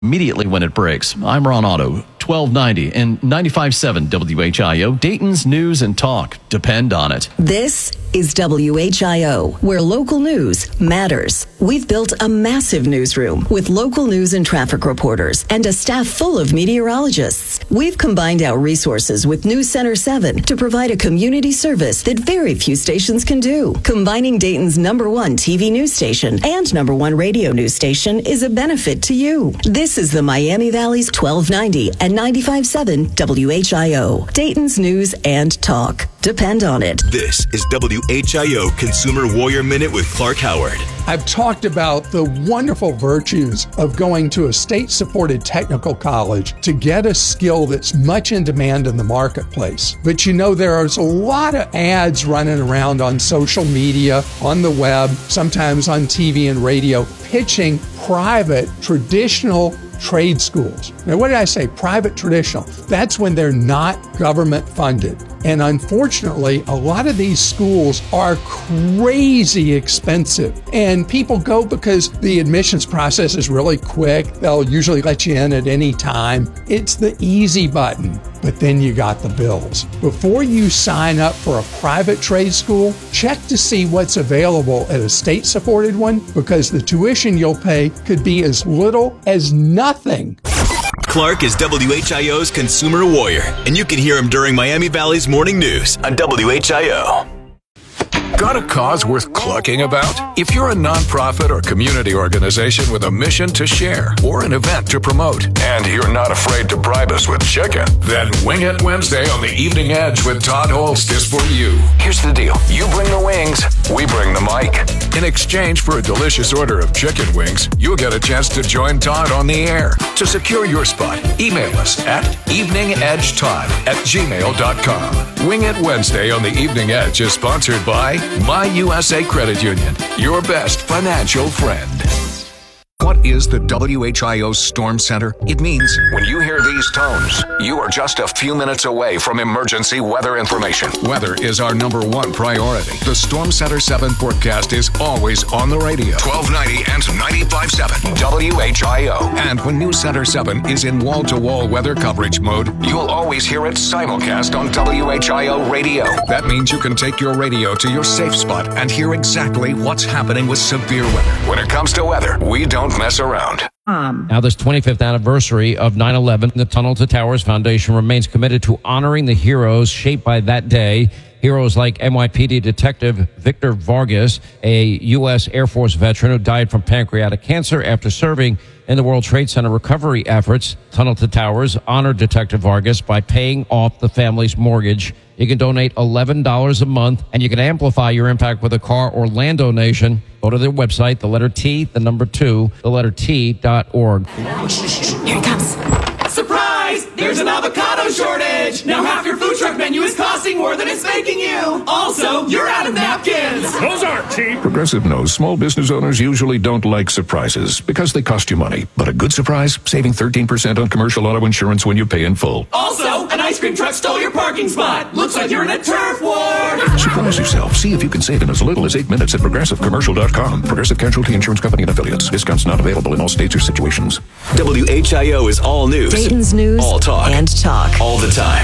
Immediately when it breaks. I'm Ron Otto, 1290 and 95.7 WHIO, Dayton's News and Talk. Depend on it. This is WHIO, where local news matters. We've built a massive newsroom with local news and traffic reporters and a staff full of meteorologists. We've combined our resources with News Center 7 to provide a community service that very few stations can do. Combining Dayton's #1 TV news station and #1 radio news station is a benefit to you. This is the Miami Valley's 1290 and 95.7 WHIO, Dayton's News and Talk. Depend on it. This is WHIO Consumer Warrior Minute with Clark Howard. I've talked about the wonderful virtues of going to a state-supported technical college to get a skill that's much in demand in the marketplace. But you know, there's a lot of ads running around on social media, on the web, sometimes on TV and radio, pitching private, traditional trade schools. Now, what did I say? Private, traditional. That's when they're not government funded. And unfortunately, a lot of these schools are crazy expensive. And people go because the admissions process is really quick. They'll usually let you in at any time. It's the easy button, but then you got the bills. Before you sign up for a private trade school, check to see what's available at a state-supported one, because the tuition you'll pay could be as little as nothing. Clark is WHIO's Consumer Warrior, and you can hear him during Miami Valley's Morning News on WHIO. Got a cause worth clucking about? If you're a nonprofit or community organization with a mission to share or an event to promote, and you're not afraid to bribe us with chicken, then Wing It Wednesday on the Evening Edge with Todd Holst is for you. Here's the deal. You bring the wings, we bring the mic. In exchange for a delicious order of chicken wings, you'll get a chance to join Todd on the air. To secure your spot, email us at eveningedgetodd@gmail.com. Wing It Wednesday on the Evening Edge is sponsored by My USA Credit Union, your best financial friend. What is the WHIO Storm Center? It means when you hear these tones, you are just a few minutes away from emergency weather information. Weather is our #1 priority. The Storm Center 7 forecast is always on the radio. 1290 and 95.7 WHIO. And when News Center 7 is in wall-to-wall weather coverage mode, you'll always hear it simulcast on WHIO radio. That means you can take your radio to your safe spot and hear exactly what's happening with severe weather. When it comes to weather, we don't mess around. Now, this 25th anniversary of 9/11, the Tunnel to Towers Foundation remains committed to honoring the heroes shaped by that day. Heroes like NYPD Detective Victor Vargas, a U.S. Air Force veteran who died from pancreatic cancer after serving in the World Trade Center recovery efforts. Tunnel to Towers honored Detective Vargas by paying off the family's mortgage. You can donate $11 a month, and you can amplify your impact with a car or land donation. Go to their website, the letter T, the number 2, the letter T.org. Here it comes. Surprise! There's an avocado shortage! Now half your food truck menu is costing more than it's making you! Also, you're out of napkins! Those aren't cheap! Progressive knows small business owners usually don't like surprises because they cost you money. But a good surprise, saving 13% on commercial auto insurance when you pay in full. Also, an ice cream truck stole your parking spot! Looks like you're in a turf war! Surprise yourself. See if you can save in as little as 8 minutes at progressivecommercial.com. Progressive Casualty Insurance Company and Affiliates. Discounts not available in all states or situations. WHIO is all news. Dayton's News all talk. And Talk. All the time.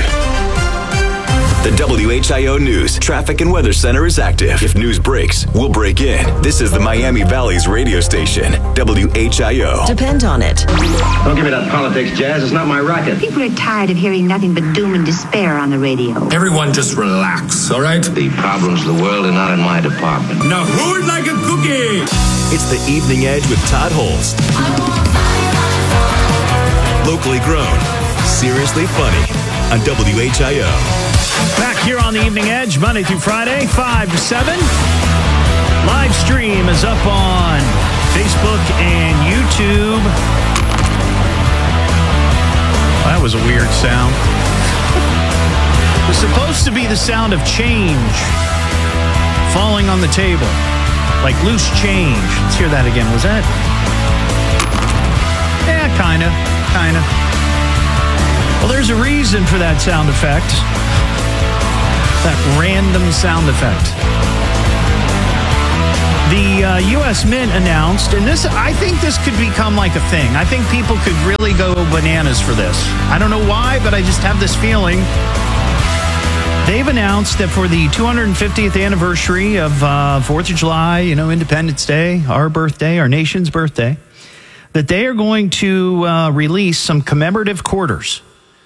The WHIO News Traffic and Weather Center is active. If news breaks, we'll break in. This is the Miami Valley's radio station, WHIO. Depend on it. Don't give me that politics, Jazz. It's not my racket. People are tired of hearing nothing but doom and despair on the radio. Everyone just relax, all right? The problems of the world are not in my department. Now who'd like a cookie? It's the Evening Edge with Todd Holst. Locally grown, seriously funny on WHIO. Back here on the Evening Edge, Monday through Friday, 5 to 7. Live stream is up on Facebook and YouTube. Well, that was a weird sound. It was supposed to be the sound of change falling on the table, like loose change. Let's hear that again. Was that? Yeah, kind of. Well, there's a reason for that sound effect. That random sound effect. The U.S. Mint announced, and I think this could become like a thing. I think people could really go bananas for this. I don't know why, but I just have this feeling. They've announced that for the 250th anniversary of 4th of July, Independence Day, our birthday, our nation's birthday, that they are going to release some commemorative quarters.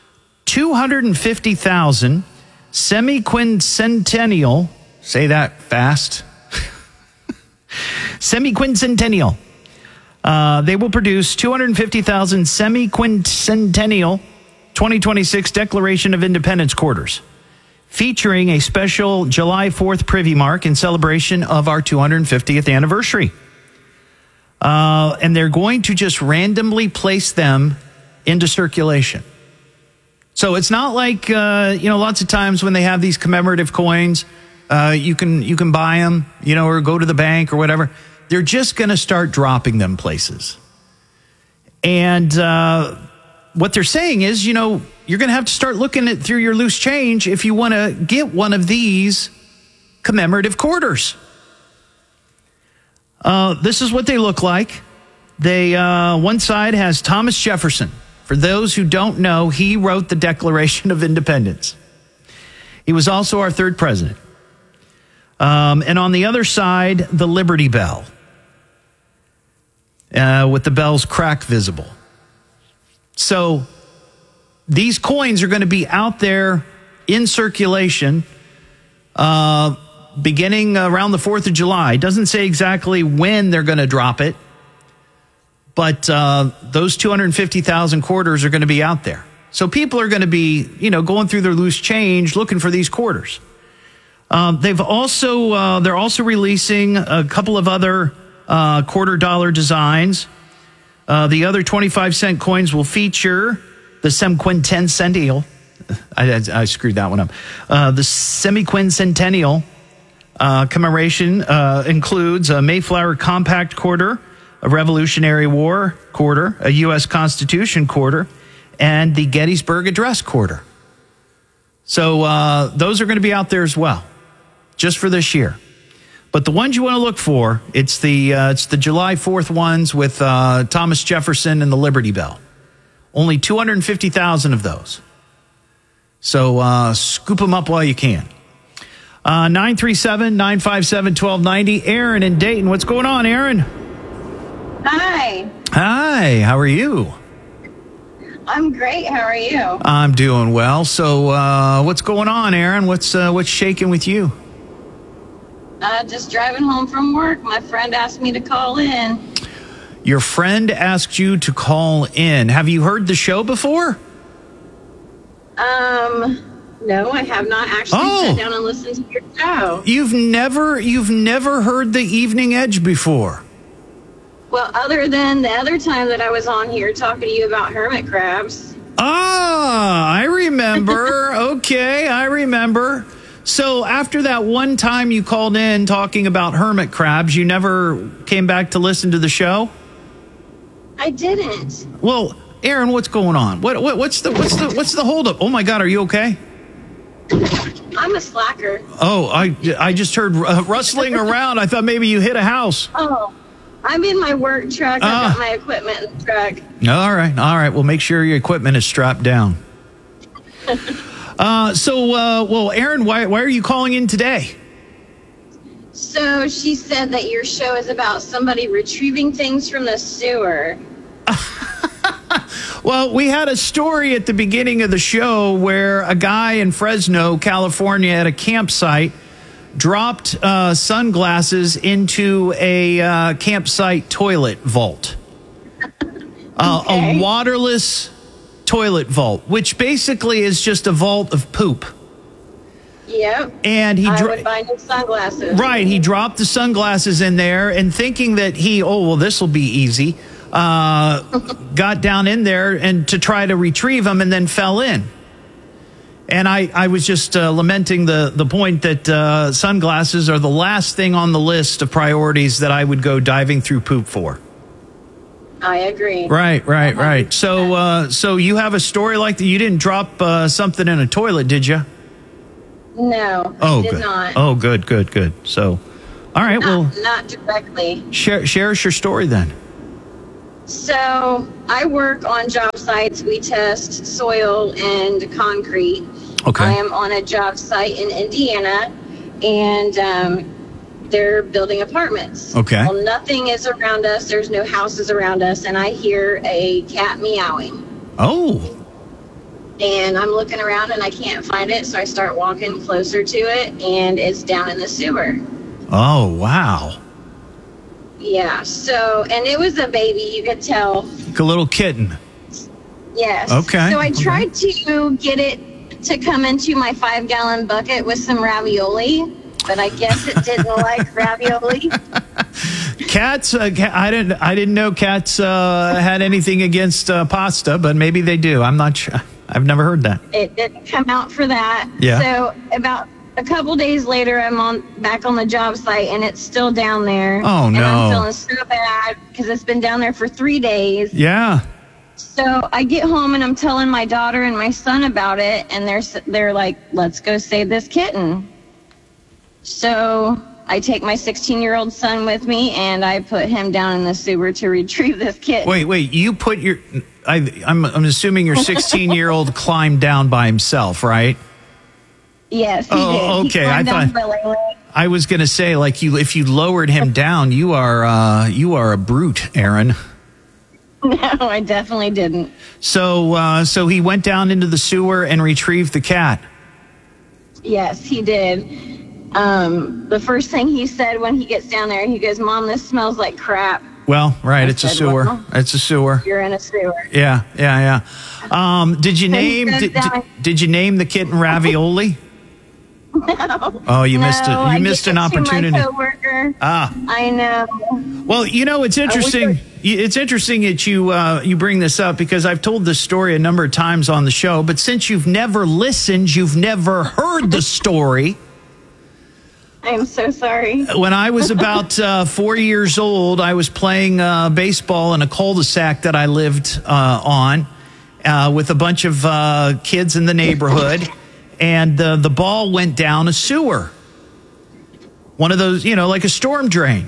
250,000 semi-quincentennial, say that fast, semi-quincentennial. They will produce 250,000 semi-quincentennial 2026 Declaration of Independence quarters, featuring a special July 4th privy mark in celebration of our 250th anniversary. And they're going to just randomly place them into circulation. So it's not like, lots of times when they have these commemorative coins, you can buy them, or go to the bank or whatever. They're just going to start dropping them places. And what they're saying is, you're going to have to start looking at through your loose change if you want to get one of these commemorative quarters. This is what they look like. They one side has Thomas Jefferson. For those who don't know, he wrote the Declaration of Independence. He was also our third president. And on the other side, the Liberty Bell, with the bell's crack visible. So these coins are going to be out there in circulation beginning around the 4th of July. It doesn't say exactly when they're going to drop it, but those 250,000 quarters are going to be out there. So people are going to be, going through their loose change looking for these quarters. They're also releasing a couple of other quarter dollar designs. The other 25-cent coins will feature the semi-quincentennial. I screwed that one up. The semi-quincentennial commemoration includes a Mayflower Compact quarter, a Revolutionary War quarter, a U.S. Constitution quarter, and the Gettysburg Address quarter. So those are going to be out there as well, just for this year. But the ones you want to look for, it's the July 4th ones with Thomas Jefferson and the Liberty Bell. Only 250,000 of those. So scoop them up while you can. 937-957-1290. Aaron in Dayton. What's going on, Aaron? Hi. Hi. How are you? I'm great. How are you? I'm doing well. So what's going on, Aaron? What's shaking with you? Just driving home from work. My friend asked me to call in. Your friend asked you to call in. Have you heard the show before? No, I have not actually sat down and listened to your show. You've never heard the Evening Edge before? Well, other than the other time that I was on here talking to you about hermit crabs. I remember. Okay, I remember. So after that one time you called in talking about hermit crabs, you never came back to listen to the show? I didn't. Well, Aaron, what's going on? What's the holdup? Oh my God, are you okay? I'm a slacker. Oh, I just heard rustling around. I thought maybe you hit a house. Oh, I'm in my work truck. I've got my equipment in the truck. All right. Well, make sure your equipment is strapped down. Well, Aaron, why are you calling in today? So she said that your show is about somebody retrieving things from the sewer. Well, we had a story at the beginning of the show where a guy in Fresno, California, at a campsite dropped sunglasses into a campsite toilet vault. A waterless toilet vault, which basically is just a vault of poop. Yep. And I would buy new sunglasses. Right. He dropped the sunglasses in there and thinking that this will be easy, got down in there and to try to retrieve them and then fell in. And I was just lamenting the point that sunglasses are the last thing on the list of priorities that I would go diving through poop for. I agree. Right. So you have a story like that. You didn't drop something in a toilet, did you? No, I did not. Oh, good. So, All right, not directly. Share us your story then. So I work on job sites. We test soil and concrete. Okay. I am on a job site in Indiana, and they're building apartments. Okay. Well, nothing is around us. There's no houses around us, and I hear a cat meowing. Oh. And I'm looking around, and I can't find it, so I start walking closer to it, and it's down in the sewer. Oh, wow. Yeah, so, and it was a baby, you could tell. Like a little kitten. Yes. Okay. So I tried to get it to come into my 5-gallon bucket with some ravioli, but I guess it didn't like ravioli. Cats, I didn't know cats had anything against pasta, but maybe they do. I'm not sure. I've never heard that. It didn't come out for that. Yeah. So about a couple days later, I'm back on the job site, and it's still down there. Oh, no. And I'm feeling so bad because it's been down there for 3 days. Yeah. So I get home, and I'm telling my daughter and my son about it, and they're like, let's go save this kitten. So I take my 16-year-old son with me, and I put him down in the sewer to retrieve this kitten. Wait, you put your... I'm assuming your 16-year-old climbed down by himself, right? Yes, he did. Okay. I thought I was going to say, like, if you lowered him down, you are a brute, Aaron. No, I definitely didn't. So he went down into the sewer and retrieved the cat. Yes, he did. The first thing he said when he gets down there, he goes, "Mom, this smells like crap." Well, right, it's a sewer. Well, it's a sewer. You're in a sewer. Yeah. Did you name the kitten Ravioli? No. Oh, you missed it. You missed an opportunity. My coworker. I know. Well, it's interesting. It's interesting that you bring this up because I've told this story a number of times on the show, but since you've never listened, you've never heard the story. I am so sorry. When I was about 4 years old, I was playing baseball in a cul-de-sac that I lived on with a bunch of kids in the neighborhood, and the ball went down a sewer. One of those, like a storm drain.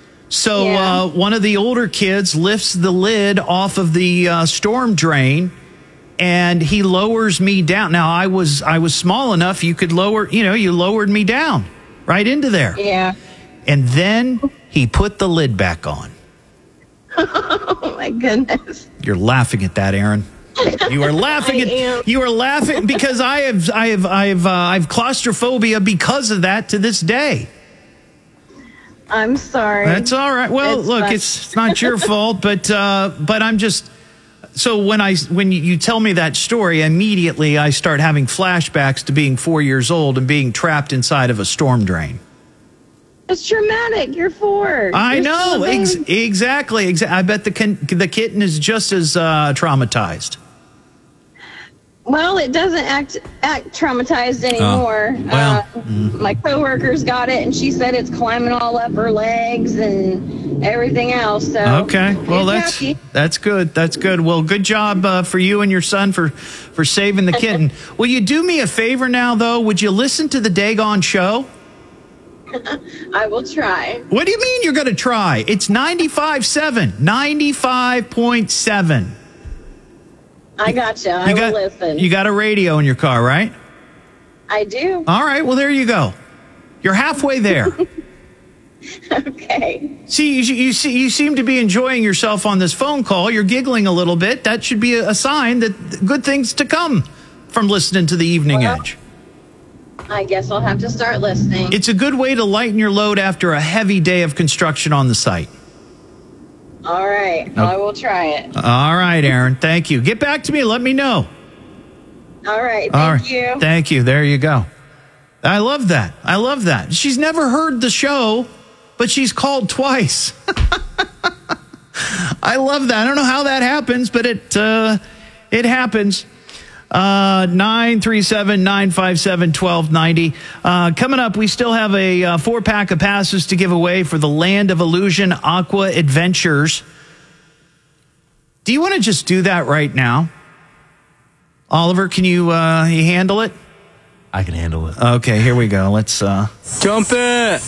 So one of the older kids lifts the lid off of the storm drain, and he lowers me down. Now, I was small enough, you could lower, you lowered me down. Right into there. Yeah. And then he put the lid back on. Oh my goodness. You're laughing at that, Aaron. You are laughing you are laughing because I have claustrophobia because of that to this day. I'm sorry. That's all right. Well, it's not your fault, but I'm just so when you tell me that story, immediately I start having flashbacks to being 4 years old and being trapped inside of a storm drain. It's traumatic. You're 4. I know. Exactly. I bet the kitten is just as traumatized. Well, it doesn't act traumatized anymore. My coworker's got it, and she said it's climbing all up her legs and everything else. So okay, well that's good. That's good. Well, good job for you and your son for saving the kitten. Will you do me a favor now, though? Would you listen to the Dagon show? I will try. What do you mean you're going to try? It's 95.7, 95.7. I gotcha. I will listen. You got a radio in your car, right? I do. All right. Well, there you go. You're halfway there. Okay. See, you seem to be enjoying yourself on this phone call. You're giggling a little bit. That should be a sign that good things to come from listening to the Evening Edge. I guess I'll have to start listening. It's a good way to lighten your load after a heavy day of construction on the site. All right. I will try it. All right, Aaron. Thank you. Get back to me. Let me know. All right. Thank you. Thank you. There you go. I love that. She's never heard the show, but she's called twice. I love that. I don't know how that happens, but it happens. 937-957-1290. Coming up, we still have a 4-pack of passes to give away for the Land of Illusion Aqua Adventures. Do you want to just do that right now? Oliver, can you handle it? I can handle it. Okay, here we go. Let's jump it.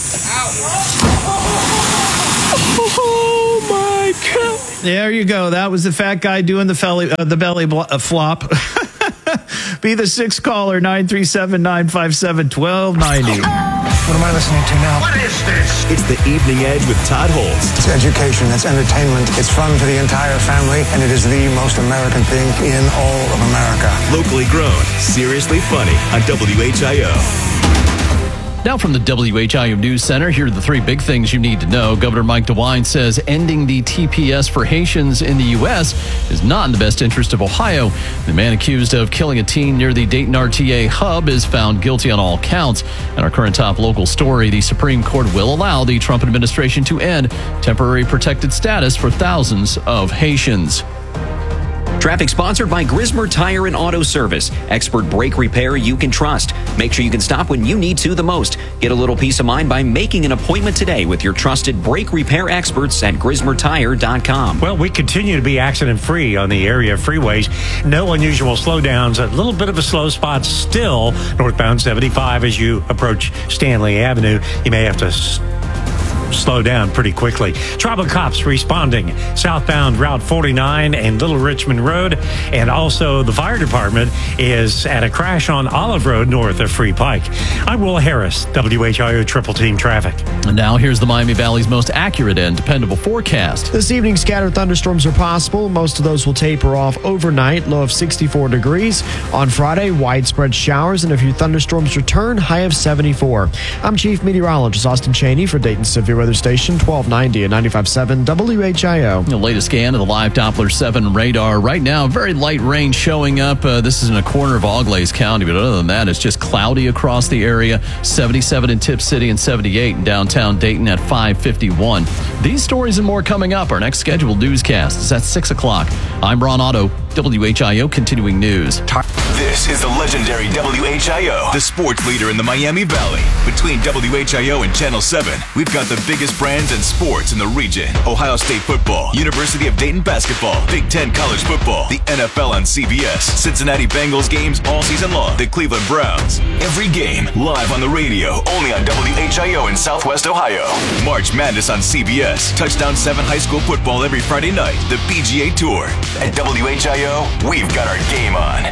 Oh my God! There you go. That was the fat guy doing the belly flop. Be the sixth caller, 937-957-1290. What am I listening to now? What is this? It's the Evening Edge with Todd Holtz. It's education, it's entertainment, it's fun for the entire family, and it is the most American thing in all of America. Locally grown, seriously funny on WHIO. Now from the WHIO News Center, here are the three big things you need to know. Governor Mike DeWine says ending the TPS for Haitians in the U.S. is not in the best interest of Ohio. The man accused of killing a teen near the Dayton RTA hub is found guilty on all counts. And our current top local story, the Supreme Court will allow the Trump administration to end temporary protected status for thousands of Haitians. Traffic sponsored by Grismer Tire and Auto Service. Expert brake repair you can trust. Make sure you can stop when you need to the most. Get a little peace of mind by making an appointment today with your trusted brake repair experts at GrismerTire.com. Well, we continue to be accident-free on the area freeways. No unusual slowdowns. A little bit of a slow spot still northbound 75 as you approach Stanley Avenue. You may have to slow down pretty quickly. Tribal cops responding southbound Route 49 and Little Richmond Road. And also the fire department is at a crash on Olive Road north of Free Pike. I'm Will Harris, WHIO Triple Team Traffic. And now here's the Miami Valley's most accurate and dependable forecast. This evening, scattered thunderstorms are possible. Most of those will taper off overnight, low of 64 degrees. On Friday, widespread showers and a few thunderstorms return, high of 74. I'm Chief Meteorologist Austin Cheney for Dayton Severe Weather Station 1290 and 95.7 WHIO. The latest scan of the live Doppler 7 radar. Right now, very light rain showing up. This is in a corner of Auglaize County, but other than that, it's just cloudy across the area. 77 in Tip City and 78 in downtown Dayton at 5:51. These stories and more coming up. Our next scheduled newscast is at 6 o'clock. I'm Ron Otto, WHIO Continuing News. This is the legendary WHIO, the sports leader in the Miami Valley. Between WHIO and Channel 7, we've got the biggest brands in sports in the region. Ohio State football, University of Dayton basketball, Big Ten college football, the NFL on CBS, Cincinnati Bengals games all season long, the Cleveland Browns. Every game live on the radio, only on WHIO in Southwest Ohio. March Madness on CBS, Touchdown 7 high school football every Friday night, the PGA Tour. At WHIO, we've got our game on.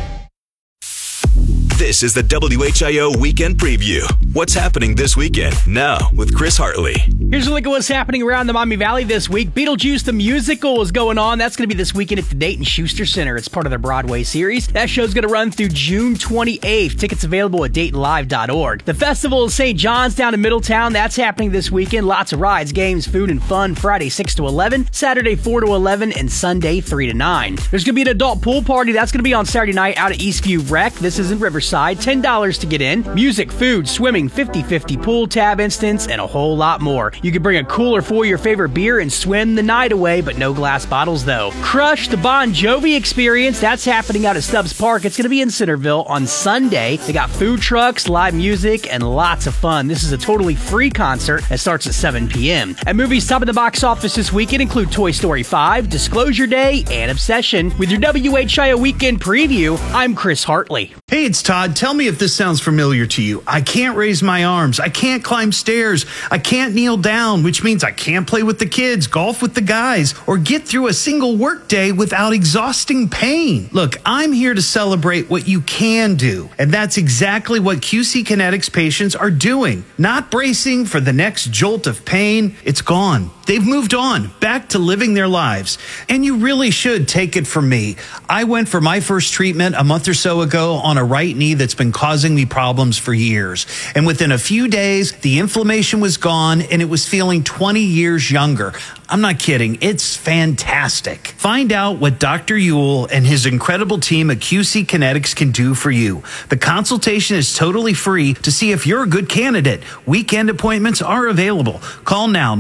This is the WHIO Weekend Preview. What's happening this weekend? Now with Chris Hartley. Here's a look at what's happening around the Miami Valley this week. Beetlejuice the Musical is going on. That's going to be this weekend at the Dayton Schuster Center. It's part of their Broadway series. That show's going to run through June 28th. Tickets available at DaytonLive.org. The Festival of St. John's down in Middletown. That's happening this weekend. Lots of rides, games, food, and fun. Friday 6 to 11, Saturday 4 to 11, and Sunday 3 to 9. There's going to be an adult pool party. That's going to be on Saturday night out at Eastview Rec. This is in Riverside. $10 to get in. Music, food, swimming, 50/50 pool tab instance, and a whole lot more. You can bring a cooler for your favorite beer and swim the night away, but no glass bottles though. Crush, the Bon Jovi experience. That's happening out at Stubbs Park. It's going to be in Centerville on Sunday. They got food trucks, live music, and lots of fun. This is a totally free concert that starts at 7 p.m. And movies topping the box office this weekend include Toy Story 5, Disclosure Day, and Obsession. With your WHIO Weekend Preview, I'm Chris Hartley. Hey, it's Todd. Tell me if this sounds familiar to you. I can't raise my arms. I can't climb stairs. I can't kneel down, which means I can't play with the kids, golf with the guys, or get through a single workday without exhausting pain. Look, I'm here to celebrate what you can do, and that's exactly what QC Kinetics patients are doing. Not bracing for the next jolt of pain. It's gone. They've moved on, back to living their lives. And you really should take it from me. I went for my first treatment a month or so ago on a right knee that's been causing me problems for years. And within a few days, the inflammation was gone and it was feeling 20 years younger. I'm not kidding. It's fantastic. Find out what Dr. Ewell and his incredible team at QC Kinetics can do for you. The consultation is totally free to see if you're a good candidate. Weekend appointments are available. Call now,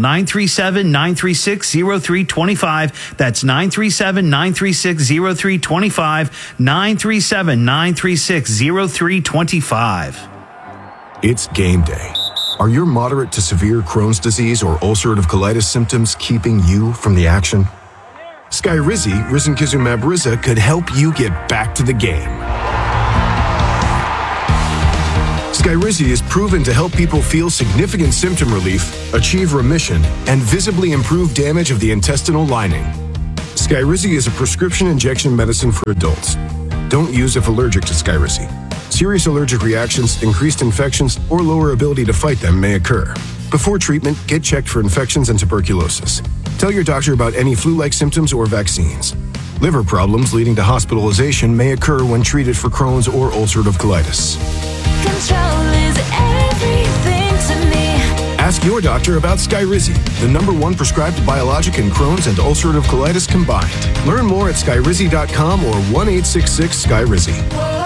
937-936-0325. That's 937-936-0325. 937-936-0325. It's game day. Are your moderate to severe Crohn's disease or ulcerative colitis symptoms keeping you from the action? Skyrizi, risankizumab Riza, could help you get back to the game. Skyrizi is proven to help people feel significant symptom relief, achieve remission, and visibly improve damage of the intestinal lining. Skyrizi is a prescription injection medicine for adults. Don't use if allergic to Skyrizi. Serious allergic reactions, increased infections, or lower ability to fight them may occur. Before treatment, get checked for infections and tuberculosis. Tell your doctor about any flu-like symptoms or vaccines. Liver problems leading to hospitalization may occur when treated for Crohn's or ulcerative colitis. Control is everything to me. Ask your doctor about Skyrizi, the #1 prescribed biologic in Crohn's and ulcerative colitis combined. Learn more at skyrizi.com or 1-866-SKYRIZI.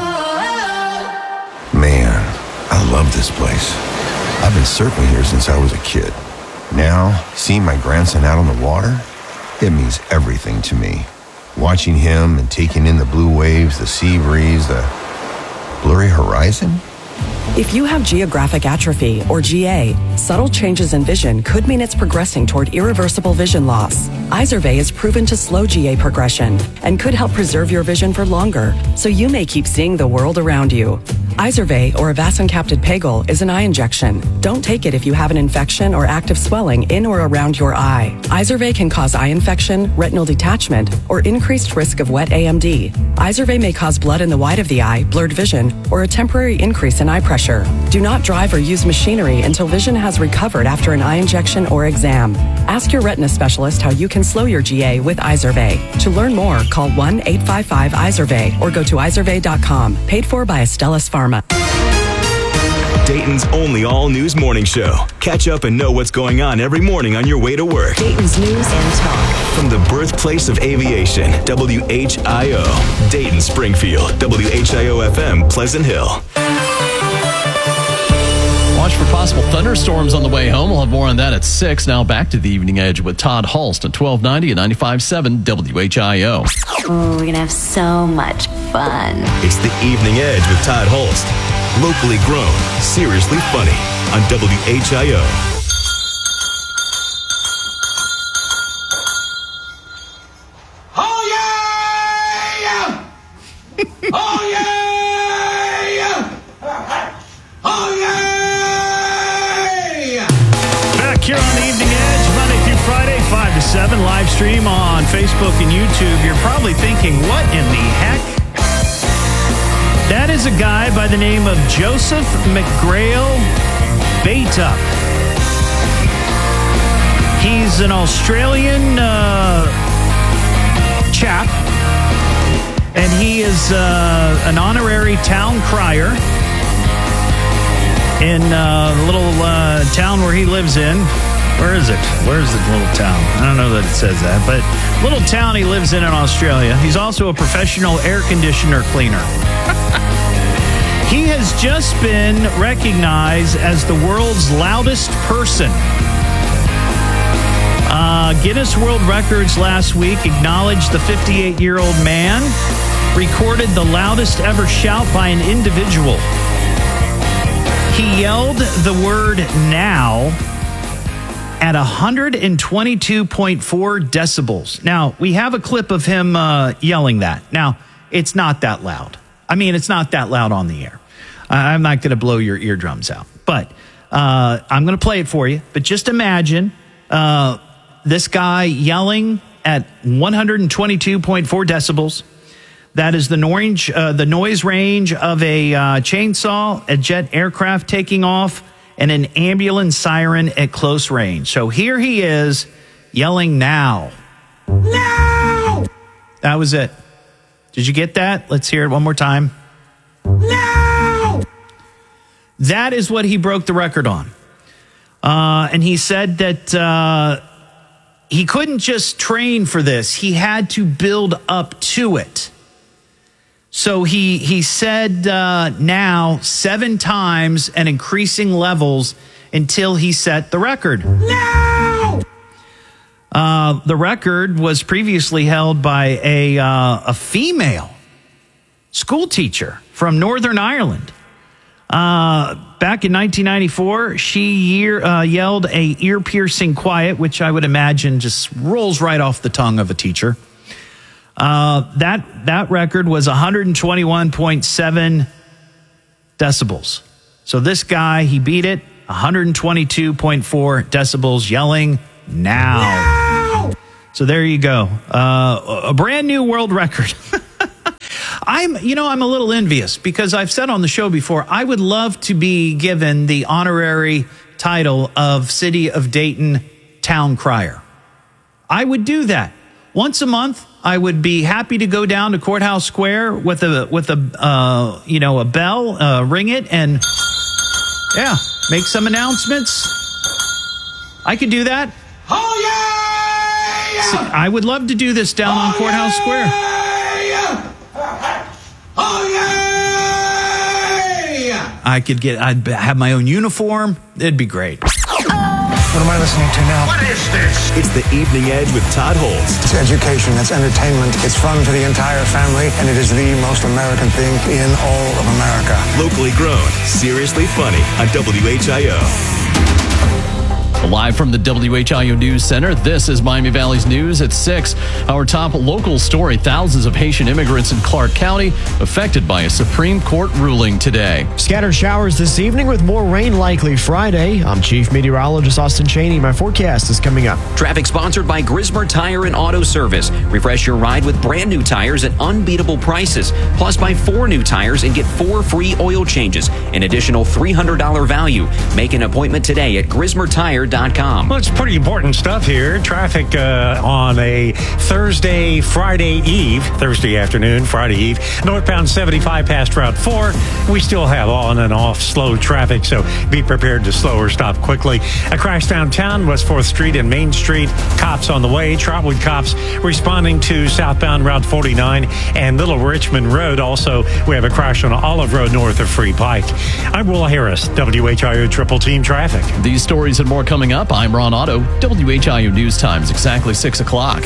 Man, I love this place. I've been surfing here since I was a kid. Now, seeing my grandson out on the water, it means everything to me. Watching him and taking in the blue waves, the sea breeze, the blurry horizon. If you have geographic atrophy, or GA, subtle changes in vision could mean it's progressing toward irreversible vision loss. Izervay is proven to slow GA progression and could help preserve your vision for longer, so you may keep seeing the world around you. Izervay, or avacincaptad pegol, is an eye injection. Don't take it if you have an infection or active swelling in or around your eye. Izervay can cause eye infection, retinal detachment, or increased risk of wet AMD. Izervay may cause blood in the white of the eye, blurred vision, or a temporary increase in eye pressure. Do not drive or use machinery until vision has recovered after an eye injection or exam. Ask your retina specialist how you can slow your GA with Izervay. To learn more, call 1-855-IZERVAY or go to izervay.com. Paid for by Astellas Pharma. Dayton's only all-news morning show. Catch up and know what's going on every morning on your way to work. Dayton's news and talk. From the birthplace of aviation, WHIO. Dayton, Springfield, WHIO-FM, Pleasant Hill. Watch for possible thunderstorms on the way home. We'll have more on that at 6. Now back to the Evening Edge with Todd Hulst at 1290 and 95.7 WHIO. Oh, we're going to have so much fun. It's the Evening Edge with Todd Hulst. Locally grown, seriously funny on WHIO. Oh, yeah! Oh, yeah! Oh, yeah! Back here on the Evening Edge, Monday through Friday, 5 to 7, live stream on Facebook and YouTube. You're probably thinking, what in the heck? That is a guy by the name of Joseph McGrail Batup. He's an Australian chap, and he is an honorary town crier in the little town where he lives in. Where is it? Where's the little town? I don't know that it says that, but little town he lives in Australia. He's also a professional air conditioner cleaner. He has just been recognized as the world's loudest person. Guinness World Records last week acknowledged the 58-year-old man recorded the loudest ever shout by an individual. He yelled the word now at 122.4 decibels. Now, we have a clip of him yelling that. Now, it's not that loud. I mean, it's not that loud on the air. I'm not going to blow your eardrums out. But I'm going to play it for you. But just imagine this guy yelling at 122.4 decibels. That is the noise range of a chainsaw, a jet aircraft taking off, and an ambulance siren at close range. So here he is yelling now. Now! That was it. Did you get that? Let's hear it one more time. Now! That is what he broke the record on. And he said that he couldn't just train for this. He had to build up to it. So he said now 7 times and increasing levels until he set the record. Now! The record was previously held by a female school teacher from Northern Ireland. Back in 1994, she yelled a ear-piercing quiet, which I would imagine just rolls right off the tongue of a teacher. That record was 121.7 decibels. So this guy, he beat it, 122.4 decibels, yelling, now. So there you go. A brand new world record. I'm a little envious because I've said on the show before, I would love to be given the honorary title of City of Dayton Town Crier. I would do that. Once a month, I would be happy to go down to Courthouse Square with a bell, ring it, and make some announcements. I could do that. Oh yeah! I would love to do this down on Courthouse Square. Oh yeah! I'd have my own uniform. It'd be great. What am I listening to now? What is this? It's the Evening Edge with Todd Holtz. It's education, it's entertainment, it's fun for the entire family, and it is the most American thing in all of America. Locally grown, seriously funny on WHIO. Live from the WHIO News Center, this is Miami Valley's News at 6. Our top local story, thousands of Haitian immigrants in Clark County affected by a Supreme Court ruling today. Scattered showers this evening with more rain likely Friday. I'm Chief Meteorologist Austin Cheney. My forecast is coming up. Traffic sponsored by Grismer Tire and Auto Service. Refresh your ride with brand new tires at unbeatable prices. Plus, buy 4 new tires and get 4 free oil changes. An additional $300 value. Make an appointment today at GrismerTire.com. Well, it's pretty important stuff here. Traffic on a Thursday afternoon, Friday Eve. Northbound 75 past Route 4. We still have on and off slow traffic, so be prepared to slow or stop quickly. A crash downtown, West 4th Street and Main Street. Cops on the way. Trotwood cops responding to southbound Route 49 and Little Richmond Road. Also, we have a crash on Olive Road north of Free Pike. I'm Will Harris, WHIO Triple Team Traffic. These stories and more coming up. I'm Ron Otto. WHIO News Time is exactly 6 o'clock.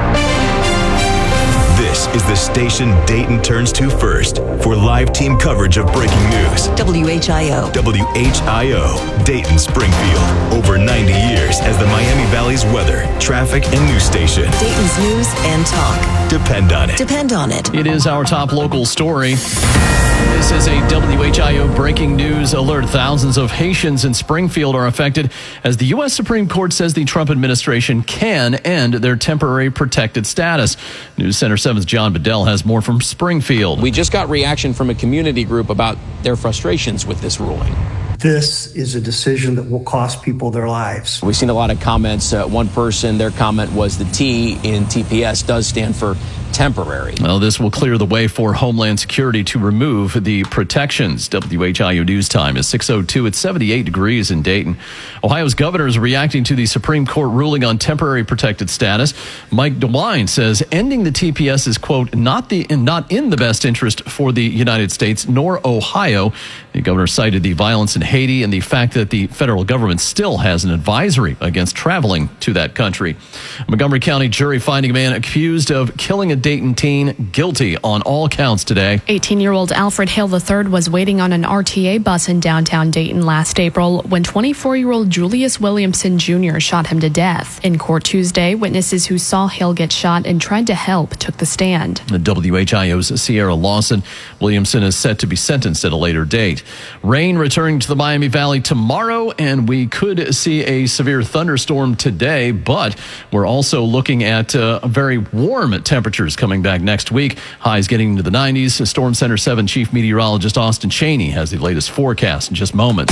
This is the station Dayton turns to first for live team coverage of breaking news. WHIO. WHIO, Dayton Springfield. Over 90 years as the Miami Valley's weather, traffic, and news station. Dayton's news and talk. Depend on it. Depend on it. It is our top local story. This is a WHIO breaking news alert. Thousands of Haitians in Springfield are affected as the U.S. Supreme Court says the Trump administration can end their temporary protected status. News Center 7's John Bedell has more from Springfield. We just got reaction from a community group about their frustrations with this ruling. This is a decision that will cost people their lives. We've seen a lot of comments. One person, their comment was the T in TPS does stand for temporary. Well, this will clear the way for Homeland Security to remove the protections. WHIO News Time is 6:02. It's 78 degrees in Dayton. Ohio's governor is reacting to the Supreme Court ruling on temporary protected status. Mike DeWine says ending the TPS is, quote, not in the best interest for the United States nor Ohio. The governor cited the violence in Haiti and the fact that the federal government still has an advisory against traveling to that country. Montgomery County jury finding a man accused of killing a Dayton teen guilty on all counts today. 18-year-old Alfred Hale III was waiting on an RTA bus in downtown Dayton last April when 24-year-old Julius Williamson Jr. shot him to death. In court Tuesday, witnesses who saw Hale get shot and tried to help took the stand. The WHIO's Sierra Lawson. Williamson is set to be sentenced at a later date. Rain returning to the Miami Valley tomorrow, and we could see a severe thunderstorm today, but we're also looking at very warm temperatures coming back next week. Highs getting into the 90s. Storm Center 7 Chief Meteorologist Austin Cheney has the latest forecast in just moments.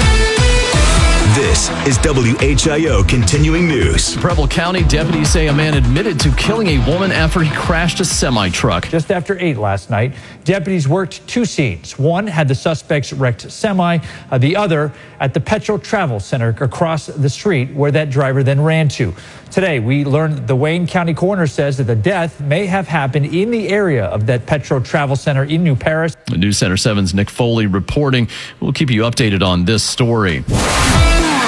This is WHIO Continuing News. Preble County deputies say a man admitted to killing a woman after he crashed a semi-truck. Just after 8 last night, deputies worked 2 scenes. One had the suspect's wrecked semi, the other at the Petro Travel Center across the street where that driver then ran to. Today, we learned the Wayne County coroner says that the death may have happened in the area of that Petro Travel Center in New Paris. The News Center 7's Nick Foley reporting. We'll keep you updated on this story.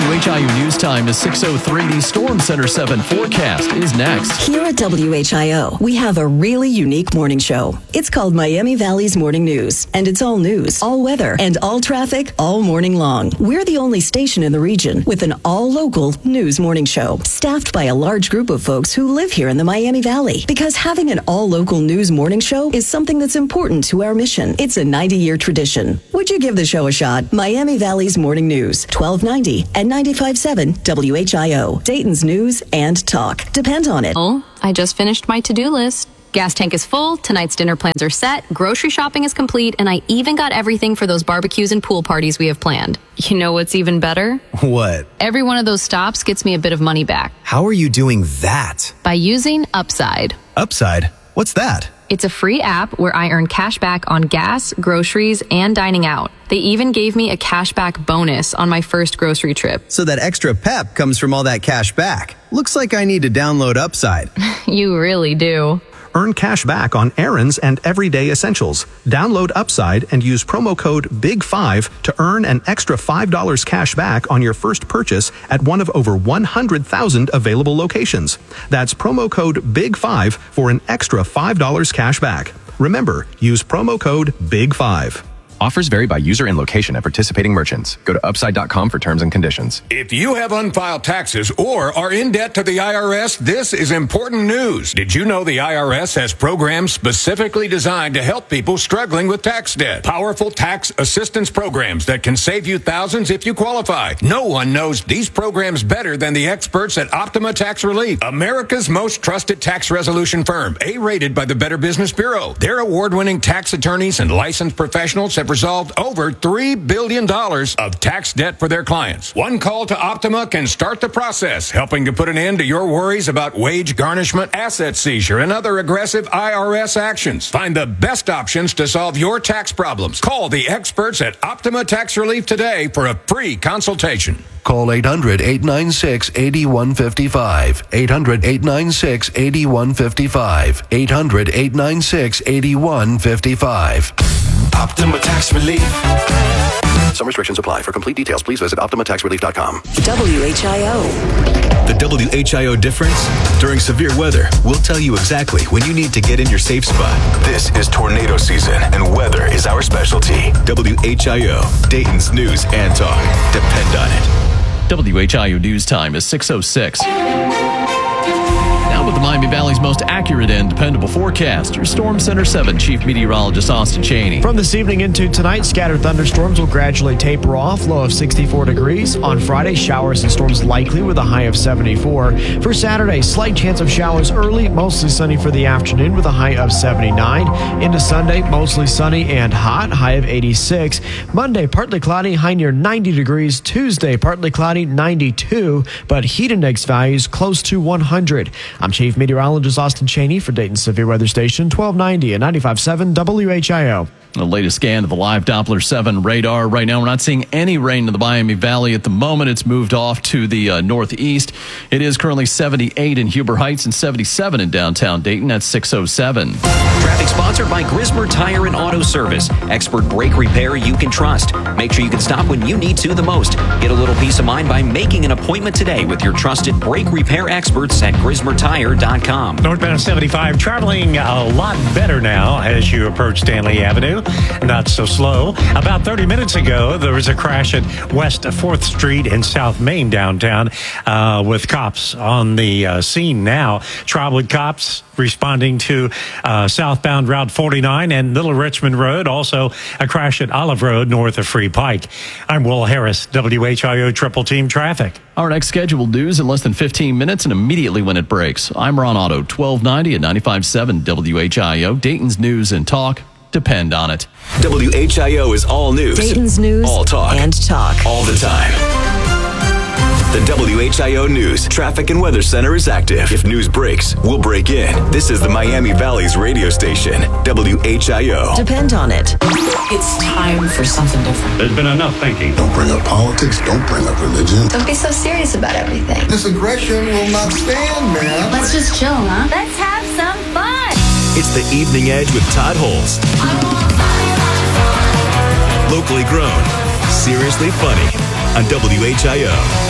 WHIU News Time is 6:03. The Storm Center 7 forecast is next. Here at WHIO, we have a really unique morning show. It's called Miami Valley's Morning News, and it's all news, all weather, and all traffic all morning long. We're the only station in the region with an all-local news morning show, staffed by a large group of folks who live here in the Miami Valley. Because having an all-local news morning show is something that's important to our mission. It's a 90-year tradition. Would you give the show a shot? Miami Valley's Morning News, 1290 and 95.7 WHIO. Dayton's news and talk. Depend on it. Oh, I just finished my to-do list. Gas tank is full, tonight's dinner plans are set, grocery shopping is complete, and I even got everything for those barbecues and pool parties we have planned. You know what's even better? What? Every one of those stops gets me a bit of money back. How are you doing that? By using Upside. Upside? What's that? It's a free app where I earn cash back on gas, groceries, and dining out. They even gave me a cashback bonus on my first grocery trip. So that extra pep comes from all that cash back. Looks like I need to download Upside. You really do. Earn cash back on errands and everyday essentials. Download Upside and use promo code BIG5 to earn an extra $5 cash back on your first purchase at one of over 100,000 available locations. That's promo code BIG5 for an extra $5 cash back. Remember, use promo code BIG5. Offers vary by user and location at participating merchants. Go to upside.com for terms and conditions. If you have unfiled taxes or are in debt to the IRS, this is important news. Did you know the IRS has programs specifically designed to help people struggling with tax debt? Powerful tax assistance programs that can save you thousands if you qualify. No one knows these programs better than the experts at Optima Tax Relief, America's most trusted tax resolution firm, A-rated by the Better Business Bureau. Their award-winning tax attorneys and licensed professionals have resolved over $3 billion of tax debt for their clients. One call to Optima can start the process, helping to put an end to your worries about wage garnishment, asset seizure, and other aggressive IRS actions. Find the best options to solve your tax problems. Call the experts at Optima Tax Relief today for a free consultation. Call 800-896-8155. 800-896-8155. 800-896-8155. Optima Tax Relief. Some restrictions apply. For complete details, please visit OptimaTaxRelief.com. WHIO. The WHIO difference? During severe weather, we'll tell you exactly when you need to get in your safe spot. This is tornado season, and weather is our specialty. WHIO, Dayton's news and talk. Depend on it. WHIO News Time is 6:06. Now with the Miami Valley's most accurate and dependable forecast, your Storm Center 7 Chief Meteorologist Austin Chaney. From this evening into tonight, scattered thunderstorms will gradually taper off, low of 64 degrees. On Friday, showers and storms likely with a high of 74. For Saturday, slight chance of showers early, mostly sunny for the afternoon with a high of 79. Into Sunday, mostly sunny and hot, high of 86. Monday, partly cloudy, high near 90 degrees. Tuesday, partly cloudy, 92, but heat index values close to 100. I'm Chief Meteorologist Austin Chaney for Dayton Severe Weather Station 1290 and 95.7 WHIO. The latest scan of the live Doppler 7 radar. Right now, we're not seeing any rain in the Miami Valley at the moment. It's moved off to the northeast. It is currently 78 in Huber Heights and 77 in downtown Dayton at 6:07. Traffic sponsored by Grismer Tire and Auto Service. Expert brake repair you can trust. Make sure you can stop when you need to the most. Get a little peace of mind by making an appointment today with your trusted brake repair experts at GrismerTire.com. Northbound 75 traveling a lot better now as you approach Stanley Avenue. Not so slow. About 30 minutes ago, there was a crash at West 4th Street in South Main downtown with cops on the scene now. Trotwood cops responding to southbound Route 49 and Little Richmond Road. Also, a crash at Olive Road north of Free Pike. I'm Will Harris, WHIO Triple Team Traffic. Our next scheduled news in less than 15 minutes and immediately when it breaks. I'm Ron Otto, 1290 and 95.7 WHIO, Dayton's news and talk. Depend on it. WHIO is all news. Dayton's news all talk. And talk. All the time. The WHIO News Traffic and Weather Center is active. If news breaks, we'll break in. This is the Miami Valley's radio station, WHIO. Depend on it. It's time for something different. There's been enough thinking. Don't bring up politics. Don't bring up religion. Don't be so serious about everything. This aggression will not stand, man. Let's just chill, huh? Let's have some fun. It's the Evening Edge with Todd Holes. Locally grown, seriously funny on WHIO.